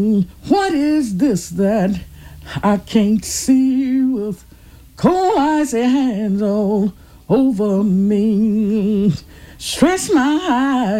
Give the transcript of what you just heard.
What is this that I can't see with cold icy hands all over me? Stretch my eyes